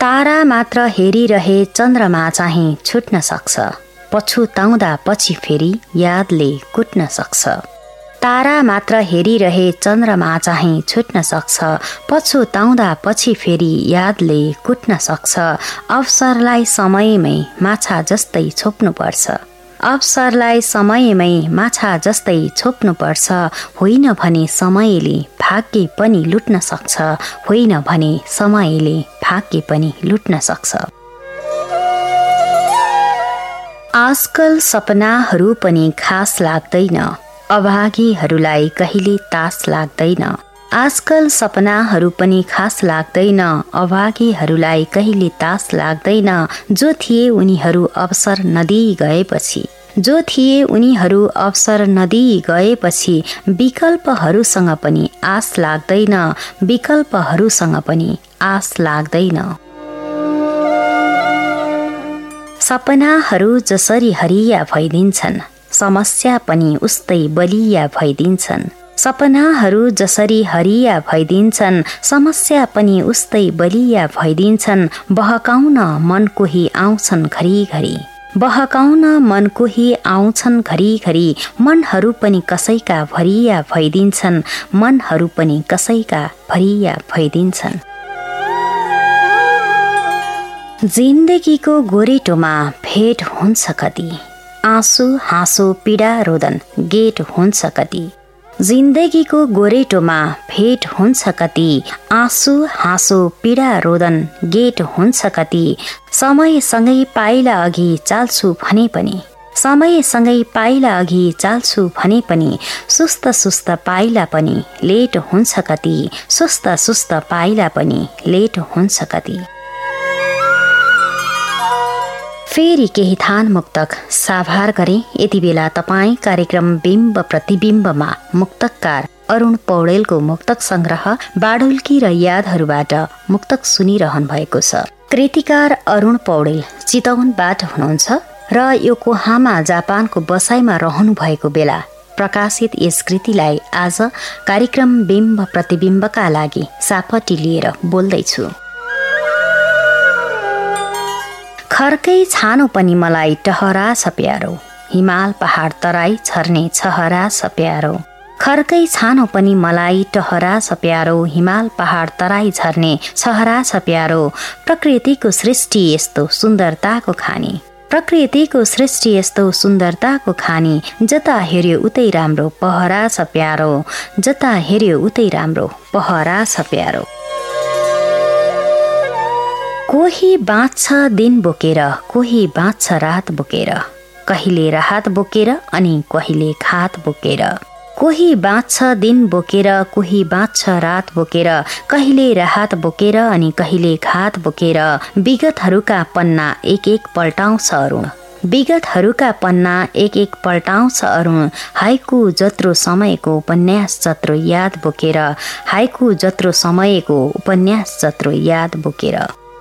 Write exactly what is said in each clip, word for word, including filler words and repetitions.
तारा मात्र हेरिरहे चन्द्रमा चाहिँ छुट्न सक्छ, पछुताउँदा पछि फेरि यादले कुट्न सक्छ। तारा मात्र हेरिरहे चन्द्रमा चाहिँ छुट्न सक्छ, पछुताउँदा पछि फेरि यादले कुट्न सक्छ। अवसरलाई समयमै माछा जस्तै छोप्नुपर्छ, अवसरलाई समयमै माछा जस्तै छोप्नुपर्छ। होइन भने समयले भाग्य पनि लुट्न सक्छ, होइन भने समयले भाग्य पनि लुट्न सक्छ। आजकल सपनाहरू पनि खास लाग्दैन, अभागीहरूलाई कहिले तास लाग्दैन। आजकल सपनाहरू पनि खास लाग्दैन, अभागीहरूलाई कहिले तास लाग्दैन। जो थिए उनीहरू अवसर नदिई गएपछि, जो थिए उनीहरू अवसर नदिई गएपछि विकल्पहरूसँग पनि आस लाग्दैन, विकल्पहरूसँग पनि आस लाग्दैन। सपनाहरू जसरी हरिया भइदिन्छन्, समस्या पनि उस्तै बलिया भइदिन्छन्। सपनाहरू जसरी हरिया भइदिन्छन्, समस्या पनि उस्तै बलिया भइदिन्छन्। बहकाउन मन कोही आउँछन् घरिघरि, बहकाउन मन कोही आउँछन् घरिघरि। मनहरू पनि कसैका भरिया भइदिन्छन्, मनहरू पनि कसैका भरिया भइदिन्छन्। जिन्दगीको गोरेटोमा भेट हुन्छ कति, आँसु हाँसो पीडा रोदन गेट हुन्छ कति। जिन्दगीको गोरेटोमा भेट हुन्छ कति, आँसु हाँसो पीडा रोदन गेट हुन्छ कति। समयसँगै पाइला अघि चाल्छु भने पनि, समयसँगै पाइला अघि चाल्छु भने पनि सुस्त सुस्त पाइला पनि लेट हुन्छ कति, सुस्त सुस्त पाइला पनि लेट हुन्छ कति। फेरि केही थान मुक्तक साभार गरे। यति बेला तपाईँ कार्यक्रम बिम्ब प्रतिबिम्बमा मुक्तकार अरुण पौडेलको मुक्तक संग्रह बाडुल्की र यादहरूबाट मुक्तक सुनिरहनु भएको छ। कृतिकार अरुण पौडेल चितवनबाट हुनुहुन्छ र योकोहामा जापानको बसाइमा रहनु भएको बेला प्रकाशित यस कृतिलाई आज कार्यक्रम बिम्ब प्रतिबिम्बका लागि सापटी लिएर बोल्दैछु। खर्कै छानो पनि मलाई टहरा छ प्यारो, हिमाल पहाड तराई छर्ने छहरा छ प्यारो। खर्कै छानो पनि मलाई टहरा छ प्यारो, हिमाल पहाड तराई झर्ने छहरा छ प्यारो। प्रकृतिको सृष्टि यस्तो सुन्दरताको खानी, प्रकृतिको सृष्टि यस्तो सुन्दरताको खानी। जता हेर्यो उतै राम्रो पहरा छ प्यारो, जता हेर्यो उतै राम्रो पहरा छ प्यारो। कोही बाँच्छ दिन बोकेर, कोही बाँच्छ रात बोकेर, कहिले राहत बोकेर अनि कहिले खात बोकेर। कोही बाँच्छ दिन बोकेर, कोही बाँच्छ रात बोकेर, कहिले राहत बोकेर अनि कहिले खात बोकेर। विगतहरूका पन्ना एक एक पल्टाउँछ अरुण, विगतहरूका पन्ना एक एक पल्टाउँछ अरुण। हाइकु जत्रो समयको उपन्यास जत्रो याद बोकेर, हाइकु जत्रो समयको उपन्यास जत्रो याद बोकेर।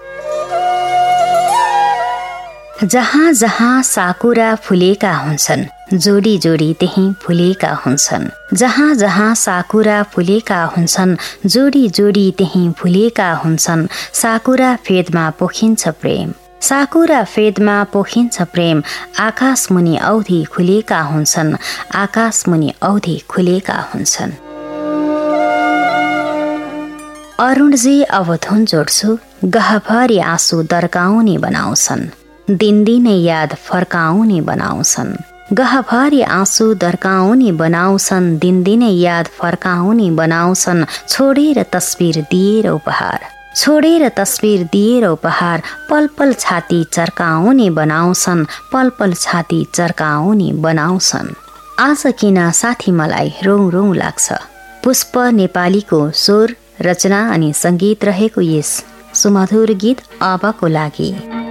जहाँ जहाँ साकुरा फुलेका हुन्छन्, जोडी जोडी त्यही फुलेका हुन्छन्। जहाँ जहाँ साकुरा फुलेका हुन्छन्, जोडी जोडी त्यही फुलेका हुन्छन्। साकुरा फेदमा पोखिन्छ प्रेम, साकुरा फेदमा पोखिन्छ प्रेम। आकाश मुनि औधी खुलेका हुन्छन्, आकाश मुनि औधी खुलेका हुन्छन्। अरुणजी अब धुन जोड्छु, गहभरि आँसु दर्काउने बनाउँछन्, दिनदिनै याद फर्काउने बनाउँछन्। गहभरि आँसु दर्काउने बनाउँछन्, दिनदिनै याद फर्काउने बनाउँछन्। छोडेर तस्बिर दिएर उपहार, छोडेर तस्बिर दिएर उपहार। पल पल छाती चर्काउने बनाउँछन्, पल पल छाती चर्काउने बनाउँछन्। आज किन साथी मलाई रौँ रौँ लाग्छ। पुष्प नेपालीको स्वर रचना अनि संगीत रहेको यस सुमधुर गीत अबको लागि।